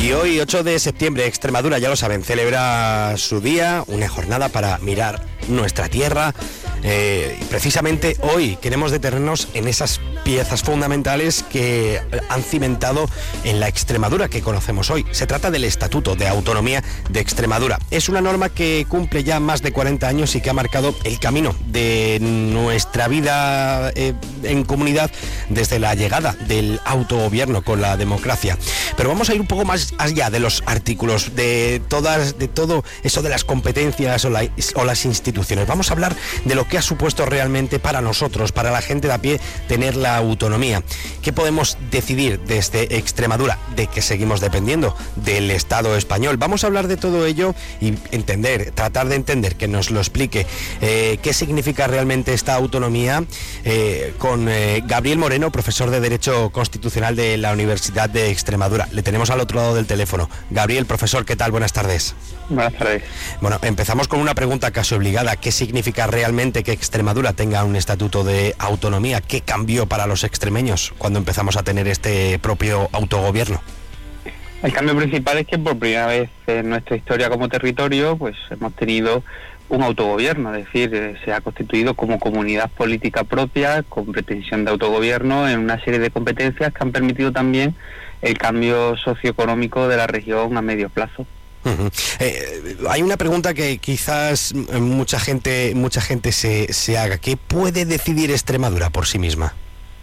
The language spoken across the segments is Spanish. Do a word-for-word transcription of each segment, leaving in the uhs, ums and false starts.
Y hoy, ocho de septiembre, Extremadura, ya lo saben, celebra su día, una jornada para mirar nuestra tierra. Eh, y precisamente hoy queremos detenernos en esas piezas fundamentales que han cimentado en la Extremadura que conocemos hoy. Se trata del Estatuto de Autonomía de Extremadura. Es una norma que cumple ya más de cuarenta años y que ha marcado el camino de nuestra vida eh, en comunidad desde la llegada del autogobierno con la democracia. Pero vamos a ir un poco más allá de los artículos, de todas, de todo eso de las competencias o, la, o las instituciones. Vamos a hablar de lo que ha supuesto realmente para nosotros, para la gente de a pie, tener la autonomía. ¿Qué podemos decidir desde Extremadura? ¿De qué seguimos dependiendo? Del Estado español. Vamos a hablar de todo ello y entender, tratar de entender, que nos lo explique eh, qué significa realmente esta autonomía eh, con eh, Gabriel Moreno, profesor de Derecho Constitucional de la Universidad de Extremadura. Le tenemos al otro lado del teléfono. Gabriel, profesor, ¿qué tal? Buenas tardes. Buenas tardes. Bueno, empezamos con una pregunta casi obligada. ¿Qué significa realmente que Extremadura tenga un estatuto de autonomía? ¿Qué cambió para los extremeños cuando empezamos a tener este propio autogobierno? El cambio principal es que por primera vez en nuestra historia como territorio pues hemos tenido un autogobierno, es decir, eh, se ha constituido como comunidad política propia con pretensión de autogobierno en una serie de competencias que han permitido también el cambio socioeconómico de la región a medio plazo. Uh-huh. Eh, hay una pregunta que quizás mucha gente mucha gente se, se haga. ¿Qué puede decidir Extremadura por sí misma?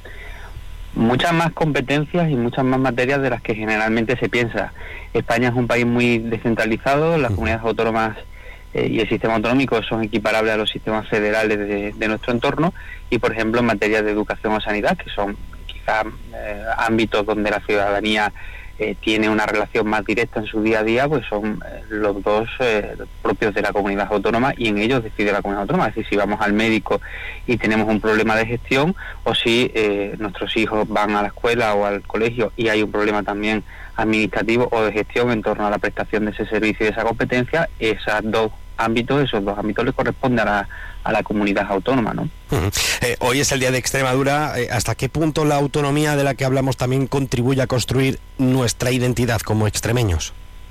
Muchas más competencias y muchas más materias de las que generalmente se piensa. España es un país muy descentralizado, las uh-huh. comunidades autónomas eh, y el sistema autonómico son equiparables a los sistemas federales de, de nuestro entorno y, por ejemplo, en materia de educación o sanidad, que son quizás eh, ámbitos donde la ciudadanía Eh, tiene una relación más directa en su día a día, pues son eh, los dos eh, propios de la comunidad autónoma y en ellos decide la comunidad autónoma. Es decir, si vamos al médico y tenemos un problema de gestión o si eh, nuestros hijos van a la escuela o al colegio y hay un problema también administrativo o de gestión en torno a la prestación de ese servicio y de esa competencia, esas dos ámbitos, esos dos ámbitos le corresponden a la, a la comunidad autónoma, ¿no? Uh-huh. Eh, hoy es el Día de Extremadura. Eh, ¿Hasta qué punto la autonomía de la que hablamos también contribuye a construir nuestra identidad como extremeños?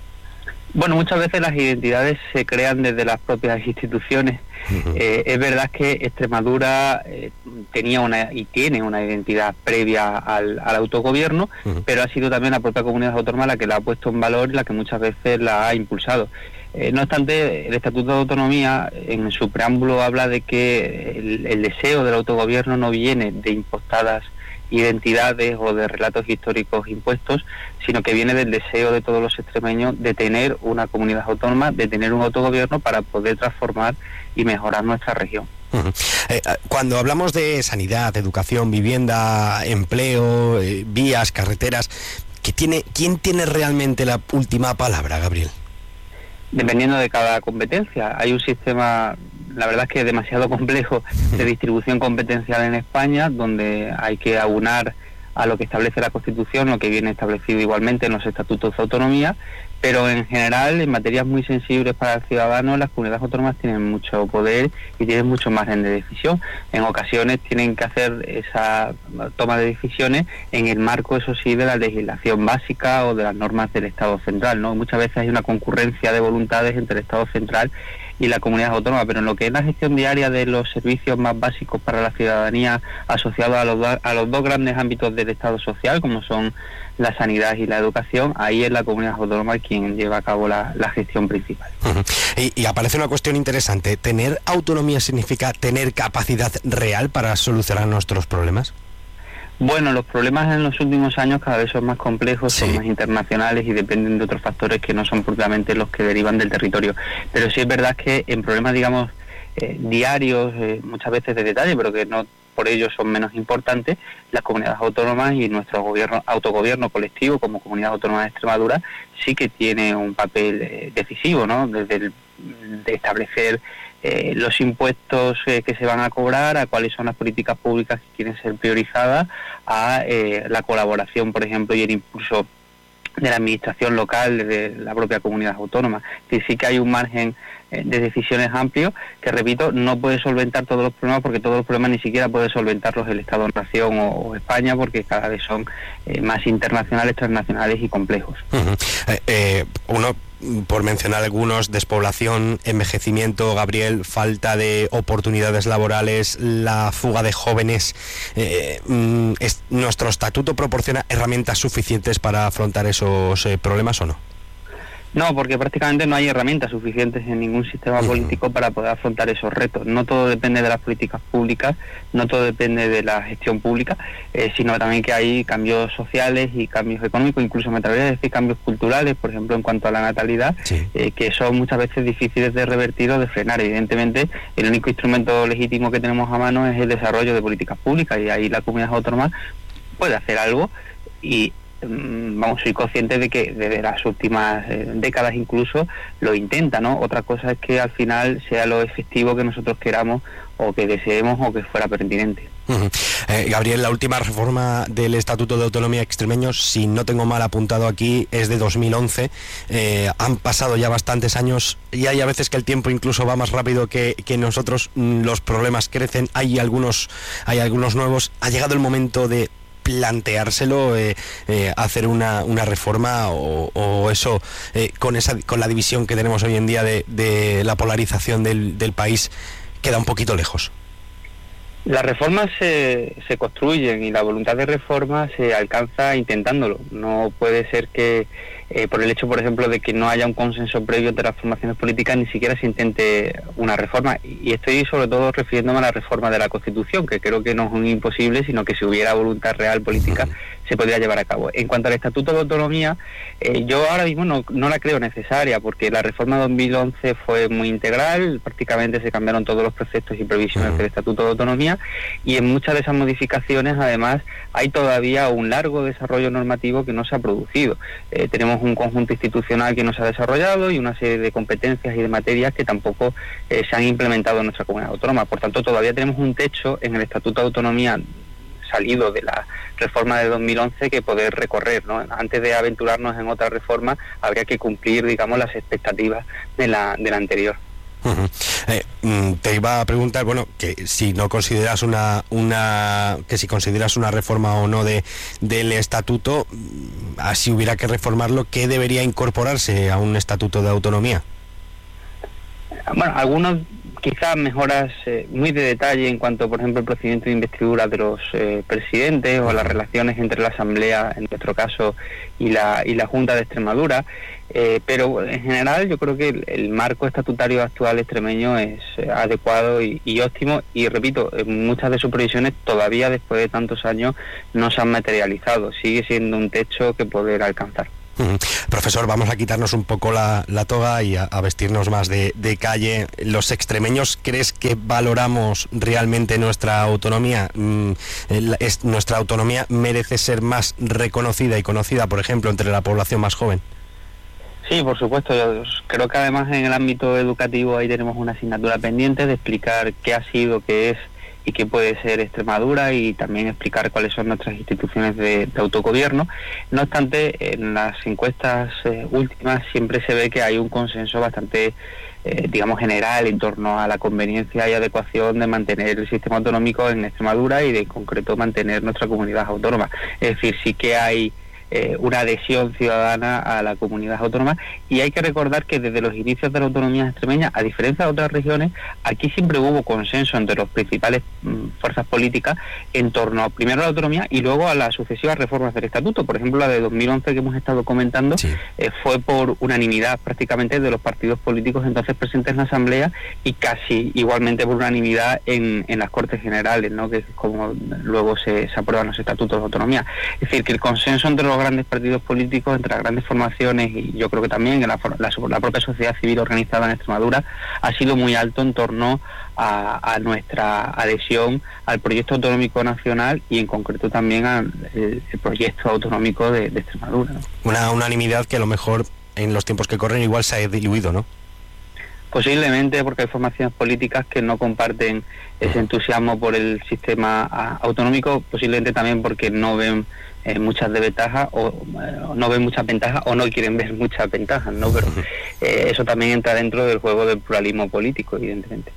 Bueno, muchas veces las identidades se crean desde las propias instituciones. Uh-huh. Eh, es verdad que Extremadura eh, tenía una y tiene una identidad previa al, al autogobierno, uh-huh. pero ha sido también la propia comunidad autónoma la que la ha puesto en valor y la que muchas veces la ha impulsado. Eh, no obstante, el Estatuto de Autonomía en su preámbulo habla de que el, el deseo del autogobierno no viene de impostadas identidades o de relatos históricos impuestos, sino que viene del deseo de todos los extremeños de tener una comunidad autónoma, de tener un autogobierno para poder transformar y mejorar nuestra región. Uh-huh. Eh, cuando hablamos de sanidad, educación, vivienda, empleo, eh, vías, carreteras, ¿qué tiene, ¿quién tiene realmente la última palabra, Gabriel? Dependiendo de cada competencia. Hay un sistema, la verdad es que es demasiado complejo, de distribución competencial en España, donde hay que aunar a lo que establece la Constitución, lo que viene establecido igualmente en los estatutos de autonomía, pero en general, en materias muy sensibles para el ciudadano, las comunidades autónomas tienen mucho poder y tienen mucho margen de decisión. En ocasiones tienen que hacer esa toma de decisiones en el marco, eso sí, de la legislación básica o de las normas del Estado central, ¿no? Muchas veces hay una concurrencia de voluntades entre el Estado central y la comunidad autónoma, pero en lo que es la gestión diaria de los servicios más básicos para la ciudadanía asociados a los, do- a los dos grandes ámbitos del Estado social, como son la sanidad y la educación, ahí es la comunidad autónoma quien lleva a cabo la, la gestión principal. Uh-huh. Y, y aparece una cuestión interesante. ¿Tener autonomía significa tener capacidad real para solucionar nuestros problemas? Bueno, los problemas en los últimos años cada vez son más complejos, sí. son más internacionales y dependen de otros factores que no son propiamente los que derivan del territorio. Pero sí es verdad que en problemas, digamos, eh, diarios, eh, muchas veces de detalle, pero que no por ello son menos importantes, las comunidades autónomas y nuestro gobierno, autogobierno colectivo como Comunidad Autónoma de Extremadura sí que tiene un papel eh, decisivo, ¿no? Desde el de establecer eh, los impuestos eh, que se van a cobrar, a cuáles son las políticas públicas que quieren ser priorizadas, a eh, la colaboración, por ejemplo, y el impulso de la administración local, de la propia comunidad autónoma. Es decir, sí que hay un margen eh, de decisiones amplio que, repito, no puede solventar todos los problemas, porque todos los problemas ni siquiera puede solventarlos el Estado-Nación o, o España, porque cada vez son eh, más internacionales, transnacionales y complejos. Uh-huh. eh, eh, uno por mencionar algunos: despoblación, envejecimiento, Gabriel, falta de oportunidades laborales, la fuga de jóvenes. Eh, es, ¿Nuestro estatuto proporciona herramientas suficientes para afrontar esos eh, problemas o no? No, porque prácticamente no hay herramientas suficientes en ningún sistema uh-huh. político para poder afrontar esos retos. No todo depende de las políticas públicas, no todo depende de la gestión pública, eh, sino también que hay cambios sociales y cambios económicos, incluso me atrevería a decir cambios culturales, por ejemplo, en cuanto a la natalidad, sí. eh, que son muchas veces difíciles de revertir o de frenar. Evidentemente, el único instrumento legítimo que tenemos a mano es el desarrollo de políticas públicas, y ahí la comunidad autónoma puede hacer algo. Y vamos, soy consciente de que desde las últimas eh, décadas incluso lo intenta, ¿no? Otra cosa es que al final sea lo efectivo que nosotros queramos o que deseemos o que fuera pertinente. Uh-huh. eh, Gabriel, la última reforma del Estatuto de Autonomía Extremeño, si no tengo mal apuntado aquí, es de dos mil once. Eh, han pasado ya bastantes años y hay a veces que el tiempo incluso va más rápido que, que nosotros. Los problemas crecen, hay algunos, hay algunos nuevos. Ha llegado el momento de planteárselo, eh, eh, hacer una, una reforma o, o eso, eh, con esa con la división que tenemos hoy en día de, de la polarización del, del país, queda un poquito lejos. Las reformas se, se construyen y la voluntad de reforma se alcanza intentándolo. No puede ser que eh, por el hecho, por ejemplo, de que no haya un consenso previo de las formaciones políticas, ni siquiera se intente una reforma. Y estoy sobre todo refiriéndome a la reforma de la Constitución, que creo que no es un imposible, sino que si hubiera voluntad real política se podría llevar a cabo. En cuanto al Estatuto de Autonomía, eh, yo ahora mismo no, no la creo necesaria, porque la reforma de dos mil once fue muy integral, prácticamente se cambiaron todos los preceptos y previsiones uh-huh. del Estatuto de Autonomía, y en muchas de esas modificaciones además hay todavía un largo desarrollo normativo que no se ha producido. Eh, tenemos un conjunto institucional que no se ha desarrollado y una serie de competencias y de materias que tampoco eh, se han implementado en nuestra comunidad autónoma. Por tanto, todavía tenemos un techo en el Estatuto de Autonomía salido de la reforma de dos mil once que poder recorrer, ¿no? Antes de aventurarnos en otra reforma habría que cumplir, digamos, las expectativas de la, de la anterior. Uh-huh. Eh, te iba a preguntar, bueno, que si no consideras una una que si consideras una reforma o no de del estatuto, así hubiera que reformarlo, ¿qué debería incorporarse a un estatuto de autonomía? Bueno, algunos quizás mejoras eh, muy de detalle en cuanto, por ejemplo, al procedimiento de investidura de los eh, presidentes o las relaciones entre la Asamblea, en nuestro caso, y la y la Junta de Extremadura. Eh, pero en general yo creo que el, el marco estatutario actual extremeño es eh, adecuado y, y óptimo, y repito, muchas de sus previsiones todavía después de tantos años no se han materializado. Sigue siendo un techo que poder alcanzar. Uh-huh. Profesor, vamos a quitarnos un poco la, la toga y a, a vestirnos más de, de calle. ¿Los extremeños crees que valoramos realmente nuestra autonomía? Mm, es, ¿Nuestra autonomía merece ser más reconocida y conocida, por ejemplo, entre la población más joven? Sí, por supuesto. Yo creo que además en el ámbito educativo ahí tenemos una asignatura pendiente de explicar qué ha sido, qué es y qué puede ser Extremadura, y también explicar cuáles son nuestras instituciones de, de autogobierno. No obstante, en las encuestas eh, últimas siempre se ve que hay un consenso bastante, eh, digamos, general en torno a la conveniencia y adecuación de mantener el sistema autonómico en Extremadura y de, en concreto, mantener nuestra comunidad autónoma. Es decir, sí que hay Eh, una adhesión ciudadana a la comunidad autónoma, y hay que recordar que desde los inicios de la autonomía extremeña, a diferencia de otras regiones, aquí siempre hubo consenso entre los principales mm, fuerzas políticas en torno a, primero a la autonomía y luego a las sucesivas reformas del estatuto. Por ejemplo, la de dos mil once que hemos estado comentando, sí. eh, fue por unanimidad prácticamente de los partidos políticos entonces presentes en la Asamblea, y casi igualmente por unanimidad en, en las Cortes Generales, ¿no? Que es como luego se, se aprueban los estatutos de autonomía. Es decir, que el consenso entre los grandes partidos políticos, entre las grandes formaciones, y yo creo que también en la, la, la propia sociedad civil organizada en Extremadura, ha sido muy alto en torno a, a nuestra adhesión al proyecto autonómico nacional y en concreto también al el, el proyecto autonómico de, de Extremadura, ¿no? Una unanimidad que a lo mejor en los tiempos que corren igual se ha diluido, ¿no? Posiblemente porque hay formaciones políticas que no comparten ese entusiasmo por el sistema a, autonómico, posiblemente también porque no ven eh, muchas desventajas o eh, no ven muchas ventajas o no quieren ver muchas ventajas, ¿no? Pero eh, eso también entra dentro del juego del pluralismo político, evidentemente.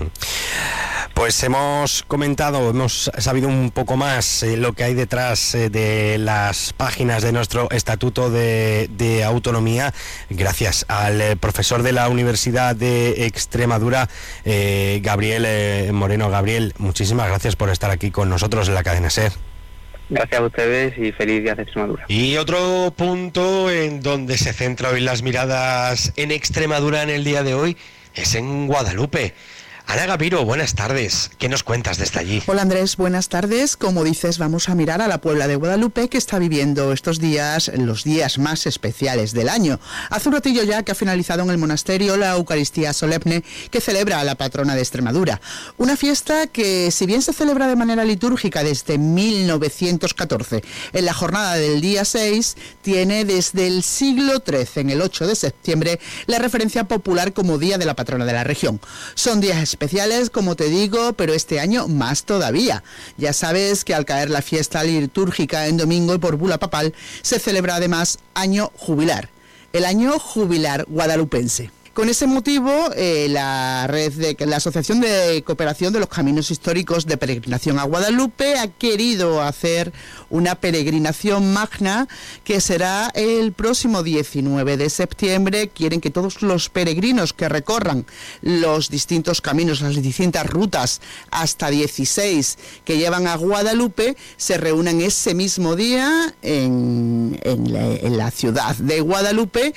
Pues hemos comentado, hemos sabido un poco más eh, lo que hay detrás eh, de las páginas de nuestro Estatuto de, de Autonomía, gracias al eh, profesor de la Universidad de Extremadura, eh, Gabriel eh, Moreno. Gabriel, muchísimas gracias por estar aquí con nosotros en la cadena SER. Gracias a ustedes y feliz día de Extremadura. Y otro punto en donde se centra hoy las miradas en Extremadura en el día de hoy es en Guadalupe. Ana Gapiro, buenas tardes. ¿Qué nos cuentas desde allí? Hola Andrés, buenas tardes. Como dices, vamos a mirar a la Puebla de Guadalupe, que está viviendo estos días, los días más especiales del año. Hace un ratillo ya que ha finalizado en el monasterio la Eucaristía Solemne que celebra a la patrona de Extremadura. Una fiesta que, si bien se celebra de manera litúrgica desde mil novecientos catorce, en la jornada del día seis, tiene desde el siglo trece, en el ocho de septiembre, la referencia popular como Día de la Patrona de la región. Son días especiales, como te digo, pero este año más todavía. Ya sabes que al caer la fiesta litúrgica en domingo y por bula papal, se celebra además año jubilar, el año jubilar guadalupense. Con ese motivo, eh, la red de la Asociación de Cooperación de los Caminos Históricos de Peregrinación a Guadalupe ha querido hacer una peregrinación magna que será el próximo diecinueve de septiembre. Quieren que todos los peregrinos que recorran los distintos caminos, las distintas rutas, hasta dieciséis que llevan a Guadalupe, se reúnan ese mismo día en, en, la, en la ciudad de Guadalupe.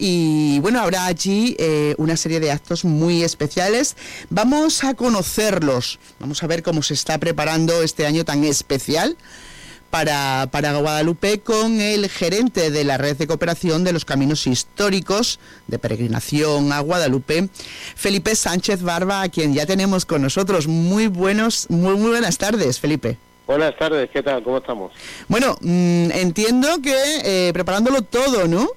Y bueno, habrá allí eh, una serie de actos muy especiales. Vamos a conocerlos, vamos a ver cómo se está preparando este año tan especial para, para Guadalupe con el gerente de la Red de Cooperación de los Caminos Históricos de Peregrinación a Guadalupe, Felipe Sánchez Barba, a quien ya tenemos con nosotros. Muy buenos, muy, muy buenas tardes, Felipe. Buenas tardes, ¿qué tal? ¿Cómo estamos? Bueno, mmm, entiendo que eh, preparándolo todo, ¿no?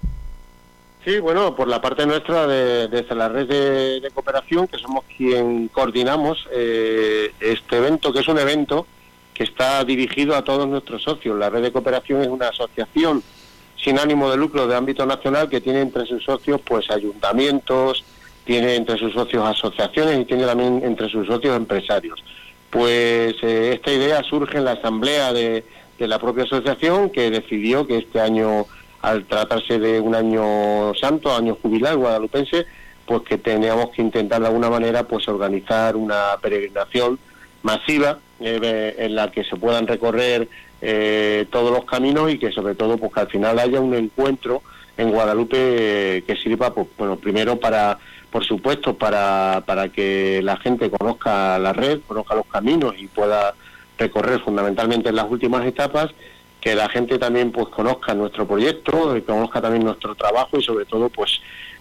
Sí, bueno, por la parte nuestra, de, desde la red de, de cooperación, que somos quien coordinamos eh, este evento, que es un evento que está dirigido a todos nuestros socios. La red de cooperación es una asociación sin ánimo de lucro de ámbito nacional que tiene entre sus socios pues ayuntamientos, tiene entre sus socios asociaciones y tiene también entre sus socios empresarios. Pues eh, esta idea surge en la asamblea de, de la propia asociación, que decidió que este año, al tratarse de un año santo, año jubilar guadalupense, pues que teníamos que intentar de alguna manera pues organizar una peregrinación masiva eh, en la que se puedan recorrer eh, todos los caminos y que sobre todo pues que al final haya un encuentro en Guadalupe eh, que sirva pues bueno, primero para, por supuesto, para, para que la gente conozca la red, conozca los caminos y pueda recorrer fundamentalmente en las últimas etapas, que la gente también pues conozca nuestro proyecto, que conozca también nuestro trabajo y sobre todo pues,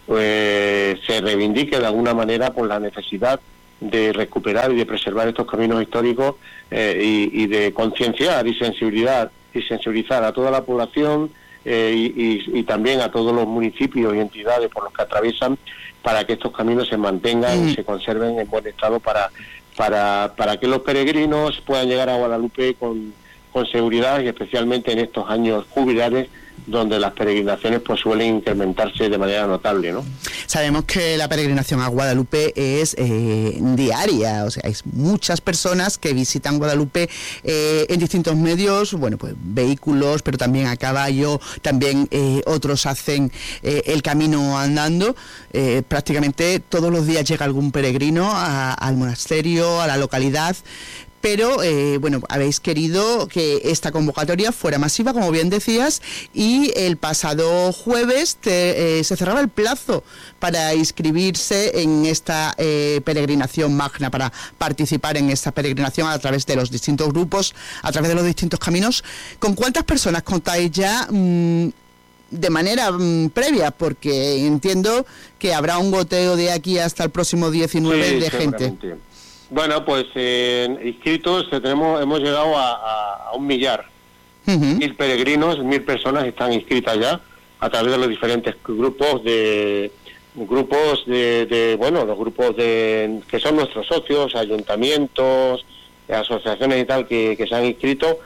pues se reivindique de alguna manera por la necesidad de recuperar y de preservar estos caminos históricos eh, y, y de concienciar y sensibilidad y sensibilizar a toda la población eh, y, y, y también a todos los municipios y entidades por los que atraviesan, para que estos caminos se mantengan mm. y se conserven en buen estado para, para, para que los peregrinos puedan llegar a Guadalupe con con seguridad, y especialmente en estos años jubilares donde las peregrinaciones pues suelen incrementarse de manera notable, ¿no? Sabemos que la peregrinación a Guadalupe es eh, diaria, o sea, hay muchas personas que visitan Guadalupe eh, en distintos medios, bueno, pues vehículos, pero también a caballo, también eh, otros hacen eh, el camino andando. Eh, prácticamente todos los días llega algún peregrino a, al monasterio, a la localidad. Pero, eh, bueno, habéis querido que esta convocatoria fuera masiva, como bien decías, y el pasado jueves te, eh, se cerraba el plazo para inscribirse en esta eh, peregrinación magna, para participar en esta peregrinación a través de los distintos grupos, a través de los distintos caminos. ¿Con cuántas personas contáis ya mmm, de manera mmm, previa? Porque entiendo que habrá un goteo de aquí hasta el próximo diecinueve sí, de gente. Bueno, pues eh, inscritos tenemos, hemos llegado a, a, a un millar. Uh-huh. Mil peregrinos, mil personas están inscritas ya a través de los diferentes grupos de, grupos de, de, bueno, los grupos de que son nuestros socios, ayuntamientos, asociaciones y tal, que, que se han inscrito,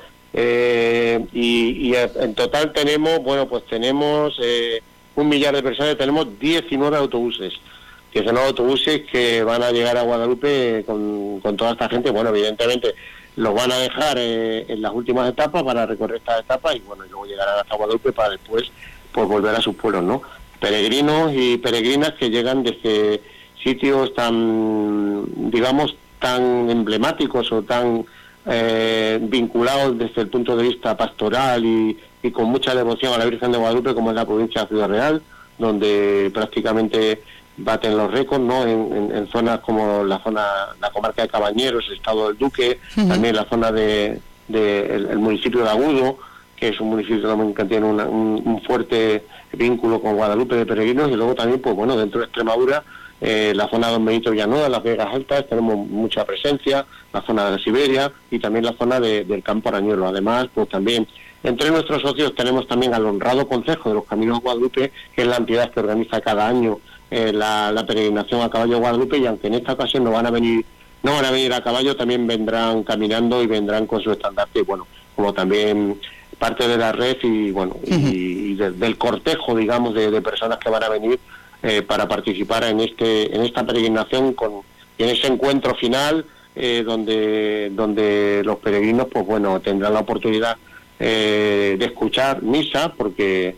eh, y, y en total tenemos, bueno, pues tenemos eh, un millar de personas, tenemos diecinueve autobuses, diecinueve autobuses que van a llegar a Guadalupe con, con toda esta gente. Bueno, evidentemente los van a dejar eh, en las últimas etapas para recorrer estas etapas y bueno, y luego llegarán hasta Guadalupe para después pues volver a sus pueblos, ¿no? Peregrinos y peregrinas que llegan desde sitios tan, digamos, tan emblemáticos o tan eh, vinculados desde el punto de vista pastoral y, y con mucha devoción a la Virgen de Guadalupe, como es la provincia de Ciudad Real, donde prácticamente baten los récords, ¿no? En, en, en zonas como la zona, la comarca de Cabañeros, el estado del Duque, uh-huh. también la zona de, de el, el municipio de Agudo, que es un municipio también que tiene una, un, un fuerte vínculo con Guadalupe de peregrinos, y luego también, pues bueno, dentro de Extremadura, eh, la zona de Don Benito Villanueva, las Vegas Altas, tenemos mucha presencia, la zona de Siberia y también la zona de, del Campo Arañuelo. Además, pues también, entre nuestros socios tenemos también al honrado Consejo de los Caminos de Guadalupe, que es la entidad que organiza cada año eh, la, la peregrinación a caballo de Guadalupe, y aunque en esta ocasión no van a venir no van a venir a caballo, también vendrán caminando y vendrán con su estandarte, y bueno, como también parte de la red y bueno uh-huh. y, y de, del cortejo, digamos, de, de personas que van a venir eh, para participar en este en esta peregrinación con en ese encuentro final eh, donde donde los peregrinos pues bueno tendrán la oportunidad eh, de escuchar misa, porque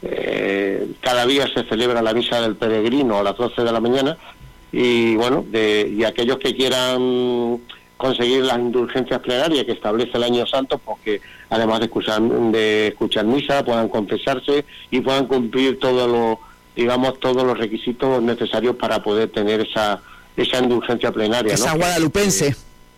eh, cada día se celebra la misa del peregrino a las doce de la mañana, y bueno de y aquellos que quieran conseguir las indulgencias plenarias que establece el Año Santo, porque además de escuchar de escuchar misa puedan confesarse y puedan cumplir todos los digamos todos los requisitos necesarios para poder tener esa esa indulgencia plenaria, esa ¿no? guadalupense.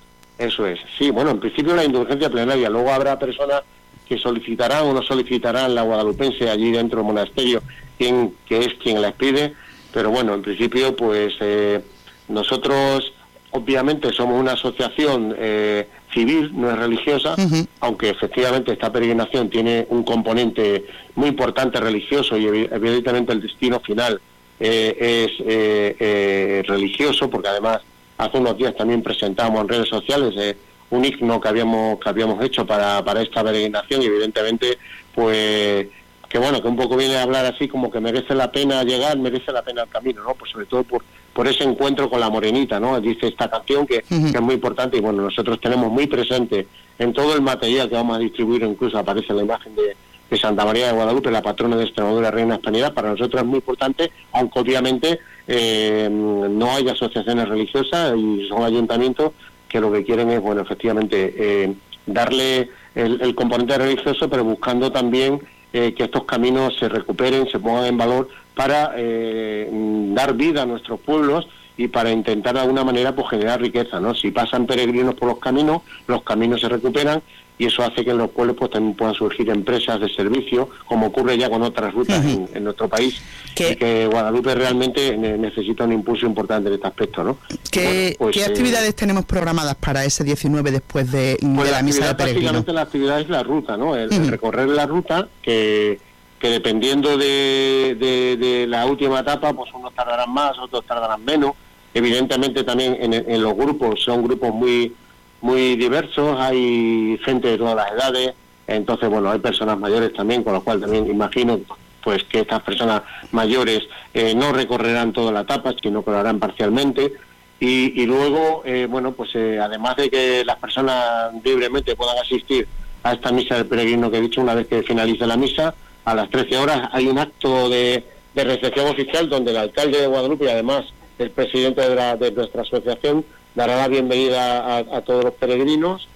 Eso es, sí, bueno, en principio la indulgencia plenaria, luego habrá personas que solicitarán o no solicitarán la guadalupense allí dentro del monasterio, quien que es quien las pide, pero bueno, en principio pues eh, nosotros obviamente somos una asociación eh, civil, no es religiosa, uh-huh. aunque efectivamente esta peregrinación tiene un componente muy importante religioso, y evidentemente el destino final eh, es eh, eh, religioso, porque además hace unos días también presentamos en redes sociales eh, un himno que habíamos que habíamos hecho para, para esta peregrinación, y evidentemente pues que bueno, que un poco viene a hablar así como que merece la pena llegar, merece la pena el camino, ¿no? Pues sobre todo por por ese encuentro con la morenita, ¿no? Dice esta canción que, uh-huh. que es muy importante, y bueno, nosotros tenemos muy presente en todo el material que vamos a distribuir, incluso aparece la imagen de, de Santa María de Guadalupe, la patrona de Extremadura, Reina Hispanidad. Para nosotros es muy importante, aunque obviamente eh, no hay asociaciones religiosas y son ayuntamientos que lo que quieren es, bueno, efectivamente, eh, darle el, el componente religioso, pero buscando también eh, que estos caminos se recuperen, se pongan en valor para eh, dar vida a nuestros pueblos y para intentar de alguna manera pues generar riqueza, ¿no? Si pasan peregrinos por los caminos, los caminos se recuperan, y eso hace que en los pueblos pues también puedan surgir empresas de servicio, como ocurre ya con otras rutas uh-huh. en, en nuestro país, ¿Qué? y que Guadalupe realmente necesita un impulso importante en este aspecto, ¿no? ¿Qué, bueno, pues, ¿qué actividades eh, tenemos programadas para ese diecinueve después de, pues de la, la misa de peregrino? Básicamente la actividad es la ruta, ¿no? El, uh-huh. el recorrer la ruta, que que dependiendo de, de, de la última etapa, pues unos tardarán más, otros tardarán menos. Evidentemente también en, en los grupos, son grupos muy muy diversos, hay gente de todas las edades, entonces bueno, hay personas mayores también, con lo cual también imagino pues que estas personas mayores eh, no recorrerán toda la etapa, sino que lo harán parcialmente. Y, y luego, eh, bueno, pues eh, además de que las personas libremente puedan asistir a esta misa del peregrino que he dicho, una vez que finalice la misa, a las trece horas hay un acto de, de recepción oficial donde el alcalde de Guadalupe y además el presidente de, la, de nuestra asociación dará la bienvenida a, a todos los peregrinos.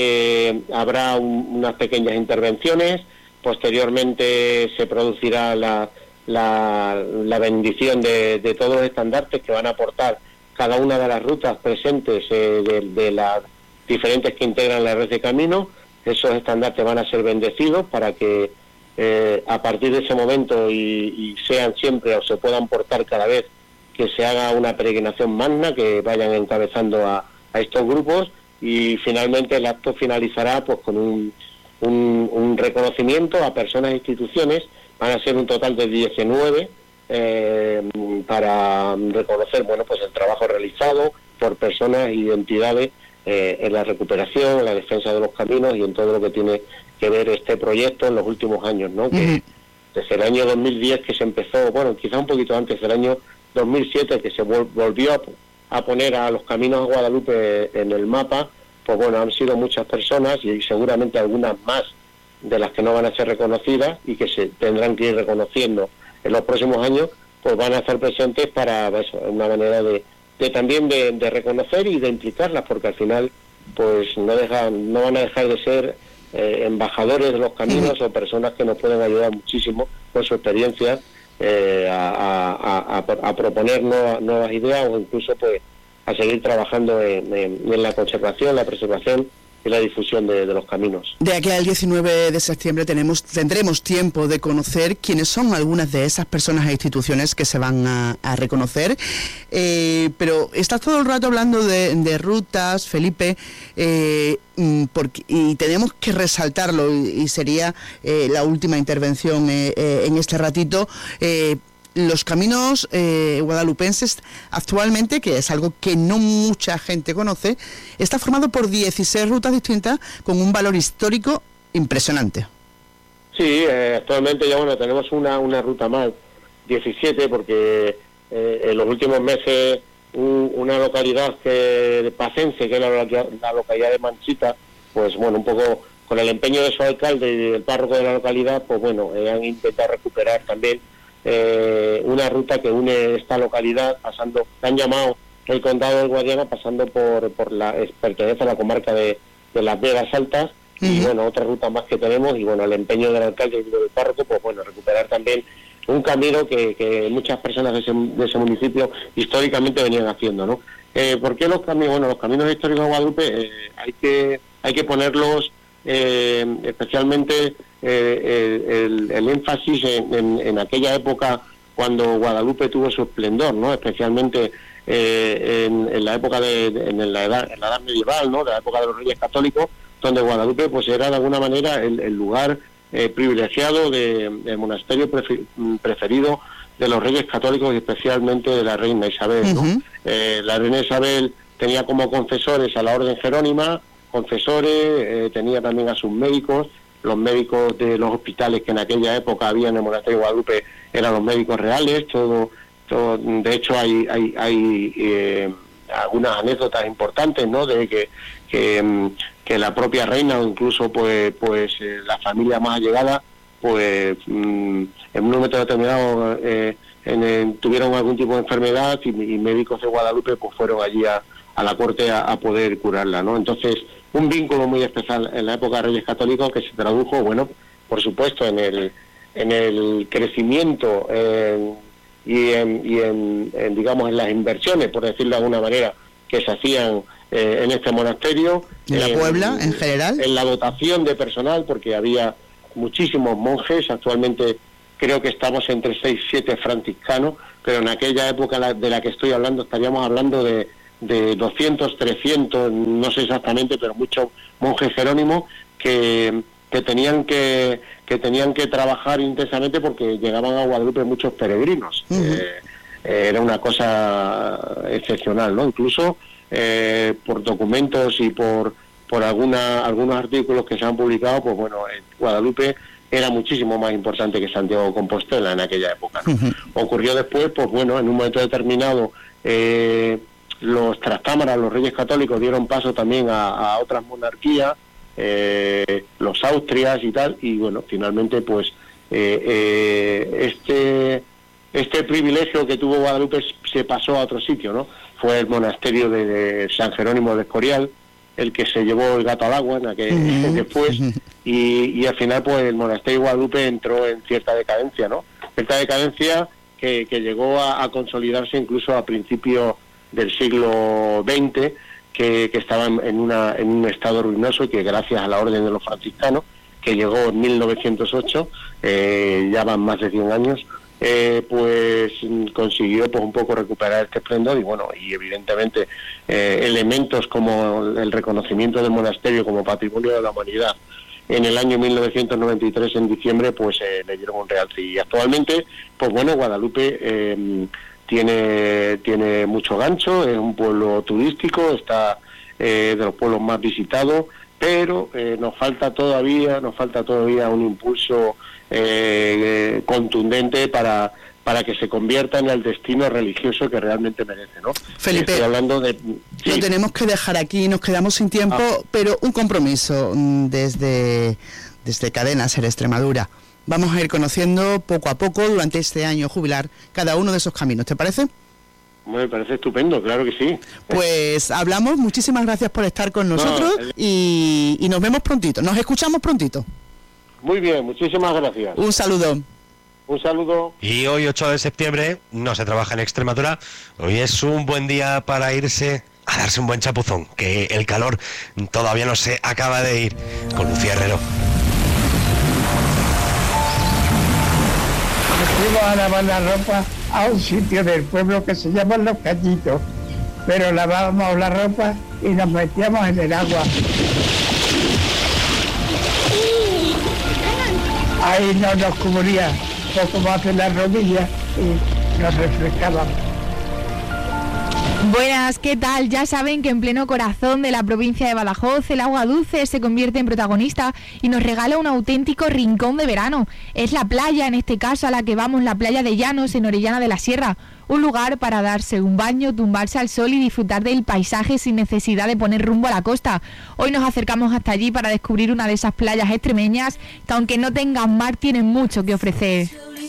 Eh, habrá un, unas pequeñas intervenciones, posteriormente se producirá la, la, la bendición de, de todos los estandartes que van a aportar cada una de las rutas presentes eh, de, de las diferentes que integran la red de camino. Esos estandartes van a ser bendecidos para que Eh, a partir de ese momento y, y sean siempre o se puedan portar cada vez que se haga una peregrinación magna, que vayan encabezando a, a estos grupos, y finalmente el acto finalizará pues con un, un, un reconocimiento a personas e instituciones. Van a ser un total de diecinueve eh, para reconocer, bueno, pues el trabajo realizado por personas y entidades eh, en la recuperación, en la defensa de los caminos y en todo lo que tiene que ver este proyecto en los últimos años, ¿no? Que uh-huh. desde el año dos mil diez que se empezó, bueno, quizá un poquito antes, del año dos mil siete que se vol- volvió a, a poner a los caminos de Guadalupe en el mapa, pues bueno, han sido muchas personas y seguramente algunas más de las que no van a ser reconocidas y que se tendrán que ir reconociendo en los próximos años, pues van a estar presentes para eso, una manera de, de también de, de reconocer y de implicarlas, porque al final pues no dejan, no van a dejar de ser eh, embajadores de los caminos uh-huh. o personas que nos pueden ayudar muchísimo con su experiencia eh, a, a, a, a proponer nuevas, nuevas ideas o incluso pues a seguir trabajando en, en, en la conservación, la preservación y la difusión de, de los caminos. De aquí al diecinueve de septiembre tenemos tendremos tiempo de conocer quiénes son algunas de esas personas e instituciones que se van a, a reconocer, eh, pero estás todo el rato hablando de, de rutas, Felipe, eh, porque, y tenemos que resaltarlo, y, y sería eh, la última intervención eh, eh, en este ratito. eh, Los caminos eh, guadalupenses actualmente, que es algo que no mucha gente conoce, está formado por dieciséis rutas distintas con un valor histórico impresionante. Sí, eh, actualmente ya bueno tenemos una, una ruta más, diecisiete, porque eh, en los últimos meses un, una localidad que pacense, que es la, la localidad de Manchita, pues bueno, un poco con el empeño de su alcalde y del párroco de la localidad, pues bueno, eh, han intentado recuperar también Eh, una ruta que une esta localidad, pasando, que han llamado el condado del Guadiana, pasando por por la es, pertenece a la comarca de, de las Vegas Altas, uh-huh. y bueno, otra ruta más que tenemos, y bueno, el empeño del alcalde y del párroco, pues bueno, recuperar también un camino que, que muchas personas de ese, de ese municipio históricamente venían haciendo, ¿no? Eh, ¿Por qué los caminos? Bueno, los caminos históricos de Guadalupe eh, hay que hay que ponerlos eh, especialmente Eh, el, el énfasis en, en, en aquella época cuando Guadalupe tuvo su esplendor, ¿no? Especialmente eh, en, en la época de, de en la edad en la edad medieval, ¿no? De la época de los Reyes Católicos, donde Guadalupe pues era de alguna manera el, el lugar eh, privilegiado de, del monasterio prefer, preferido de los Reyes Católicos y especialmente de la reina Isabel, ¿no? Uh-huh. eh, la reina Isabel tenía como confesores a la Orden Jerónima, confesores, eh, tenía también a sus médicos. Los médicos de los hospitales que en aquella época había en el monasterio de Guadalupe eran los médicos reales. Todo, todo de hecho hay hay, hay eh, algunas anécdotas importantes, ¿no? De que que, que la propia reina o incluso pues pues eh, la familia más allegada pues mm, en un momento determinado eh, en, en, tuvieron algún tipo de enfermedad y, y médicos de Guadalupe pues fueron allí a, a la corte a, a poder curarla, ¿no? Entonces un vínculo muy especial en la época de Reyes Católicos que se tradujo, bueno, por supuesto, en el en el crecimiento eh, y, en, y en, en, digamos, en las inversiones, por decirlo de alguna manera, que se hacían eh, en este monasterio. ¿En la Puebla, en general? En la dotación de personal, porque había muchísimos monjes, actualmente creo que estamos entre seis y siete franciscanos, pero en aquella época de la que estoy hablando estaríamos hablando de de doscientos, trescientos, no sé exactamente, pero muchos monjes jerónimos que, que tenían que que tenían que trabajar intensamente porque llegaban a Guadalupe muchos peregrinos. Uh-huh. eh, era una cosa excepcional, ¿no? Incluso eh, por documentos y por por alguna algunos artículos que se han publicado, pues bueno, Guadalupe era muchísimo más importante que Santiago de Compostela en aquella época, ¿no? Uh-huh. Ocurrió después, pues bueno, en un momento determinado eh, los trastámaras, los Reyes Católicos dieron paso también a, a otras monarquías, eh, los Austrias y tal, y bueno, finalmente pues eh, eh, este este privilegio que tuvo Guadalupe se pasó a otro sitio, ¿no? Fue el monasterio de, de San Jerónimo de Escorial el que se llevó el gato al agua en aquel, uh-huh. después, y, y al final pues el monasterio de Guadalupe entró en cierta decadencia, ¿no? Cierta decadencia que, que llegó a, a consolidarse incluso a principios del siglo veinte, que, que estaba en, una, en un estado ruinoso y que gracias a la Orden de los Franciscanos, que llegó en mil novecientos ocho, eh, ya van más de cien años, eh, pues consiguió pues un poco recuperar este esplendor y bueno, y evidentemente eh, elementos como el reconocimiento del monasterio como patrimonio de la humanidad, en el año mil novecientos noventa y tres, en diciembre, pues eh, le dieron un realce. Y actualmente, pues bueno, Guadalupe eh, tiene, tiene mucho gancho, es un pueblo turístico, está eh, de los pueblos más visitados, pero eh, nos falta todavía, nos falta todavía un impulso eh, contundente para para que se convierta en el destino religioso que realmente merece, ¿no? Felipe, estoy hablando de... Sí. Lo tenemos que dejar aquí, nos quedamos sin tiempo, ah. pero un compromiso desde, desde Cadena Ser Extremadura. Vamos a ir conociendo poco a poco durante este año jubilar cada uno de esos caminos, ¿te parece? Me parece estupendo, claro que sí. Pues hablamos, muchísimas gracias por estar con nosotros no, el... y, y nos vemos prontito, nos escuchamos prontito. Muy bien, muchísimas gracias. Un saludo. Un saludo. Y hoy, ocho de septiembre, no se trabaja en Extremadura. Hoy es un buen día para irse a darse un buen chapuzón, que el calor todavía no se acaba de ir. Con Lucía Herrero. Fuimos a lavar la ropa a un sitio del pueblo que se llama Los Cañitos, pero lavábamos la ropa y nos metíamos en el agua. Ahí no nos cubría poco más de las rodillas y nos refrescábamos. Buenas, ¿qué tal? Ya saben que en pleno corazón de la provincia de Badajoz el agua dulce se convierte en protagonista y nos regala un auténtico rincón de verano. Es la playa, en este caso a la que vamos, la playa de Llanos, en Orellana de la Sierra. Un lugar para darse un baño, tumbarse al sol y disfrutar del paisaje sin necesidad de poner rumbo a la costa. Hoy nos acercamos hasta allí para descubrir una de esas playas extremeñas que, aunque no tengan mar, tienen mucho que ofrecer.